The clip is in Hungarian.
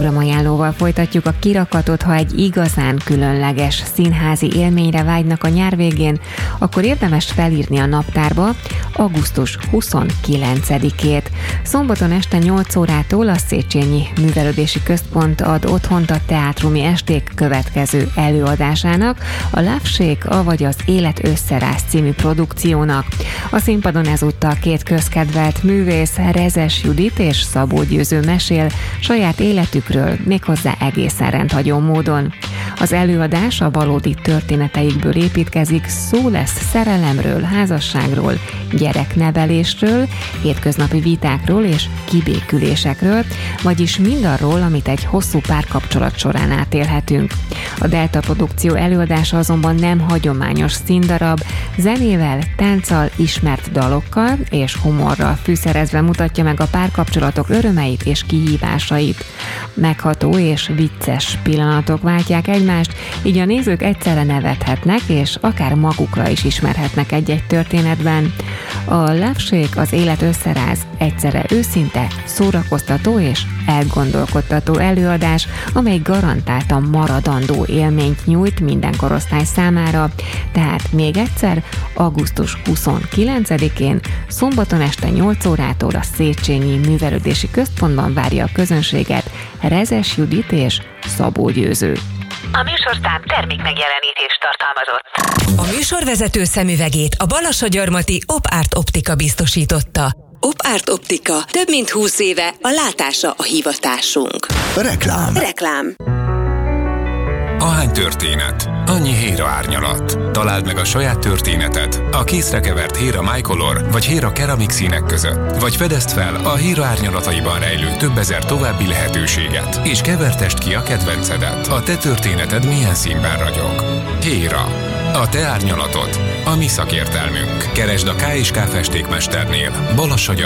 programajánlóval folytatjuk a kirakatot. Ha egy igazán különleges színházi élményre vágynak a nyár végén, akkor érdemes felírni a naptárba augusztus 29-ét. Szombaton este 8 órától a Széchenyi Művelődési Központ ad otthont a Teátrumi Esték következő előadásának, a Love Shake, avagy az Élet összeráz című produkciónak. A színpadon ezúttal két közkedvelt művész, Rezes Judit és Szabó Győző mesél saját életükről, méghozzá egészen rendhagyó módon. Az előadás a valódi történeteikből építkezik, szó lesz szerelemről, házasságról, gyereknevelésről, hétköznapi vitákról és kibékülésekről, vagyis mindarról, amit egy hosszú párkapcsolat során átélhetünk. A Delta produkció előadása azonban nem hagyományos színdarab, zenével, tánccal, ismert dalokkal és humorral fűszerezve mutatja meg a párkapcsolatok örömeit és kihívásait. Megható és vicces pillanatok váltják egymást, így a nézők egyszerre nevethetnek, és akár magukra is ismerhetnek egy-egy történetben. A Love Shake, az Élet összeráz egyszerre őszinte, szórakoztató és elgondolkodtató előadás, amely garantáltan maradandó élményt nyújt minden korosztály számára. Tehát még egyszer, augusztus 29-én, szombaton este 8 órától a Széchenyi Művelődési Központban várja a közönséget Rezes Judit és Szabó Győző. A műsorszám termékmegjelenítést tartalmazott. A műsorvezető szemüvegét a Balassagyarmati Op-Art Optika biztosította. Op-Art Optika. Több mint 20 éve a látása a hivatásunk. Reklám. Ahány történet, annyi Héra árnyalat. Találd meg a saját történetet a készre kevert Héra MyColor vagy Héra Keramik színek között. Vagy fedezd fel a Héra árnyalataiban rejlő több ezer további lehetőséget, és kevertesd ki a kedvencedet. A te történeted milyen színben ragyog. Héra. A te árnyalatod. A mi szakértelmünk. Keresd a K&K festékmesternél. Balassagyarmati